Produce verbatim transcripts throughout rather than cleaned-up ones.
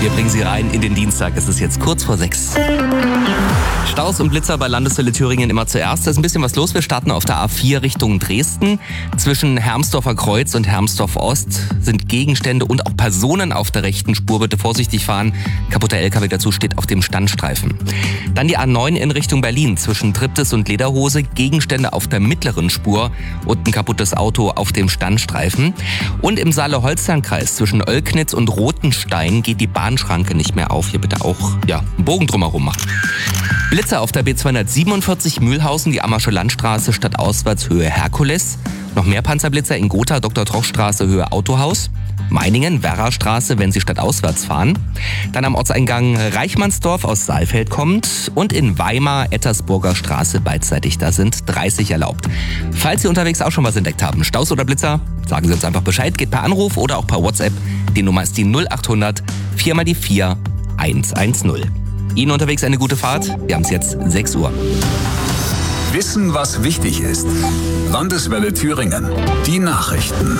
Wir bringen Sie rein in den Dienstag. Es ist jetzt kurz vor sechs. Staus und Blitzer bei Landeswelle Thüringen immer zuerst. Da ist ein bisschen was los. Wir starten auf der A vier Richtung Dresden. Zwischen Hermsdorfer Kreuz und Hermsdorf Ost sind Gegenstände und auch Personen auf der rechten Spur. Bitte vorsichtig fahren. Kaputter L K W dazu steht auf dem Standstreifen. Dann die A neun in Richtung Berlin. Zwischen Triptis und Lederhose Gegenstände auf der mittleren Spur und ein kaputtes Auto auf dem Standstreifen. Und im Saale-Holstein-Kreis zwischen Oelknitz und Rothenstein geht die Bahnschranke nicht mehr auf. Hier bitte auch ja, einen Bogen drumherum machen. Blitzer auf der B zweihundertsiebenundvierzig Mühlhausen, die Ammersche Landstraße, stadtauswärts Höhe Herkules. Noch mehr Panzerblitzer in Gotha, Doktor Troch-Straße, Höhe Autohaus. Meiningen, Werrastraße, wenn Sie stadtauswärts fahren. Dann am Ortseingang Reichmannsdorf aus Saalfeld kommt. Und in Weimar, Ettersburger Straße beidseitig. Da sind dreißig erlaubt. Falls Sie unterwegs auch schon was entdeckt haben, Staus oder Blitzer, sagen Sie uns einfach Bescheid. Geht per Anruf oder auch per WhatsApp. Die Nummer ist die null achthundert vier mal die vier eins eins null. Ihnen unterwegs eine gute Fahrt. Wir haben es jetzt sechs Uhr. Wissen, was wichtig ist. Landeswelle Thüringen. Die Nachrichten.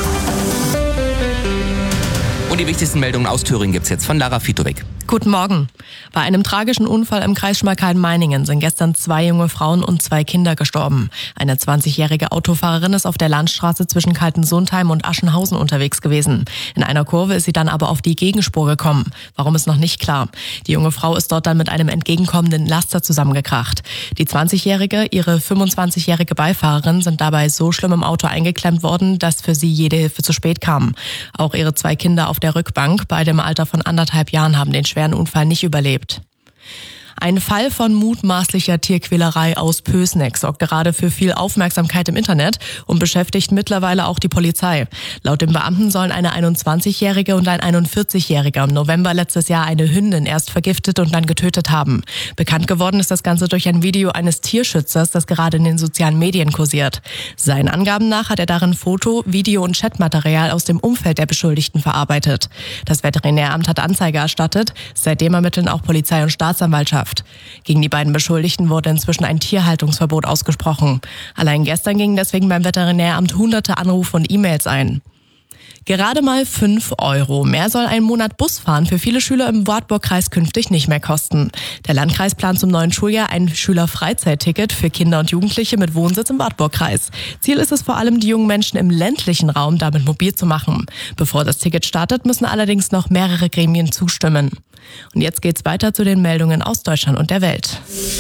Und die wichtigsten Meldungen aus Thüringen gibt's jetzt von Lara Fitowek. Guten Morgen. Bei einem tragischen Unfall im Kreis Schmalkalden-Meiningen sind gestern zwei junge Frauen und zwei Kinder gestorben. Eine zwanzigjährige Autofahrerin ist auf der Landstraße zwischen Kaltensundheim und Aschenhausen unterwegs gewesen. In einer Kurve ist sie dann aber auf die Gegenspur gekommen. Warum ist noch nicht klar. Die junge Frau ist dort dann mit einem entgegenkommenden Laster zusammengekracht. Die zwanzigjährige, ihre fünfundzwanzigjährige Beifahrerin sind dabei so schlimm im Auto eingeklemmt worden, dass für sie jede Hilfe zu spät kam. Auch ihre zwei Kinder auf der Rückbank, beide im Alter von anderthalb Jahren, haben den schweren Unfall nicht überlebt. Ein Fall von mutmaßlicher Tierquälerei aus Pößneck sorgt gerade für viel Aufmerksamkeit im Internet und beschäftigt mittlerweile auch die Polizei. Laut den Beamten sollen eine einundzwanzigjährige und ein einundvierzigjähriger im November letztes Jahr eine Hündin erst vergiftet und dann getötet haben. Bekannt geworden ist das Ganze durch ein Video eines Tierschützers, das gerade in den sozialen Medien kursiert. Seinen Angaben nach hat er darin Foto-, Video- und Chatmaterial aus dem Umfeld der Beschuldigten verarbeitet. Das Veterinäramt hat Anzeige erstattet. Seitdem ermitteln auch Polizei und Staatsanwaltschaft. Gegen die beiden Beschuldigten wurde inzwischen ein Tierhaltungsverbot ausgesprochen. Allein gestern gingen deswegen beim Veterinäramt hunderte Anrufe und E-Mails ein. Gerade mal fünf Euro. Mehr soll ein Monat Busfahren für viele Schüler im Wartburg-Kreis künftig nicht mehr kosten. Der Landkreis plant zum neuen Schuljahr ein Schülerfreizeit-Ticket für Kinder und Jugendliche mit Wohnsitz im Wartburg-Kreis. Ziel ist es vor allem, die jungen Menschen im ländlichen Raum damit mobil zu machen. Bevor das Ticket startet, müssen allerdings noch mehrere Gremien zustimmen. Und jetzt geht's weiter zu den Meldungen aus Deutschland und der Welt.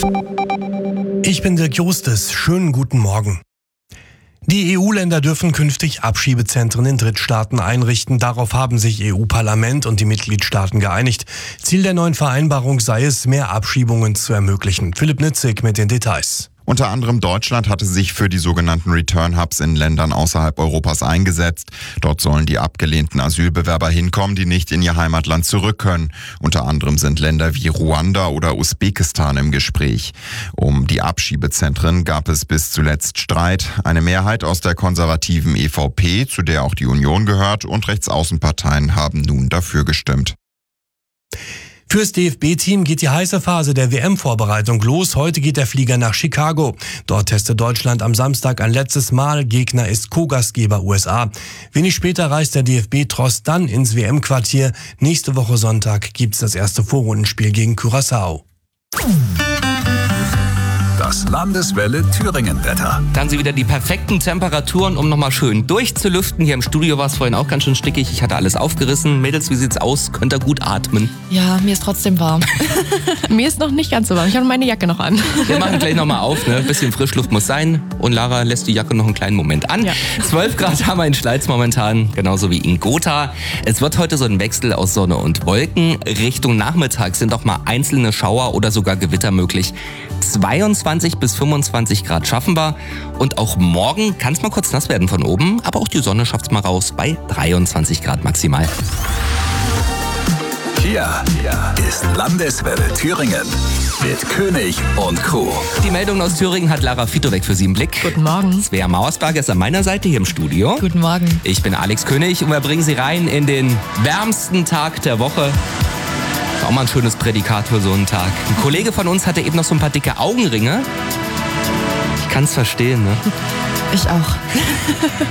Ich bin Dirk Jostes. Schönen guten Morgen. Die E U-Länder dürfen künftig Abschiebezentren in Drittstaaten einrichten. Darauf haben sich E U-Parlament und die Mitgliedstaaten geeinigt. Ziel der neuen Vereinbarung sei es, mehr Abschiebungen zu ermöglichen. Philipp Nitzig mit den Details. Unter anderem Deutschland hatte sich für die sogenannten Return-Hubs in Ländern außerhalb Europas eingesetzt. Dort sollen die abgelehnten Asylbewerber hinkommen, die nicht in ihr Heimatland zurück können. Unter anderem sind Länder wie Ruanda oder Usbekistan im Gespräch. Um die Abschiebezentren gab es bis zuletzt Streit. Eine Mehrheit aus der konservativen E V P, zu der auch die Union gehört, und Rechtsaußenparteien haben nun dafür gestimmt. Fürs D F B-Team geht die heiße Phase der W M-Vorbereitung los. Heute geht der Flieger nach Chicago. Dort testet Deutschland am Samstag ein letztes Mal. Gegner ist Co-Gastgeber U S A. Wenig später reist der D F B-Tross dann ins W M-Quartier. Nächste Woche Sonntag gibt's das erste Vorrundenspiel gegen Curaçao. Das Landeswelle Thüringen-Wetter. Dann Sie wieder die perfekten Temperaturen, um nochmal schön durchzulüften. Hier im Studio war es vorhin auch ganz schön stickig. Ich hatte alles aufgerissen. Mädels, wie sieht's aus? Könnt ihr gut atmen? Ja, mir ist trotzdem warm. Mir ist noch nicht ganz so warm. Ich habe meine Jacke noch an. Wir machen gleich nochmal auf. Ne? Ein bisschen Frischluft muss sein. Und Lara lässt die Jacke noch einen kleinen Moment an. Ja. zwölf Grad haben wir in Schleiz momentan, genauso wie in Gotha. Es wird heute so ein Wechsel aus Sonne und Wolken. Richtung Nachmittag sind auch mal einzelne Schauer oder sogar Gewitter möglich. zweiundzwanzig bis fünfundzwanzig Grad schaffen wir. Und auch morgen kann es mal kurz nass werden von oben. Aber auch die Sonne schafft's mal raus bei dreiundzwanzig Grad maximal. Hier, hier ist Landeswelle Thüringen mit König und Co. Die Meldung aus Thüringen hat Lara Fitowek für Sie im Blick. Guten Morgen. Svea Mauersberg ist an meiner Seite hier im Studio. Guten Morgen. Ich bin Alex König und wir bringen Sie rein in den wärmsten Tag der Woche. Auch mal ein schönes Prädikat für so einen Tag. Ein Kollege von uns hatte eben noch so ein paar dicke Augenringe. Ich kann's verstehen, ne? Ich auch.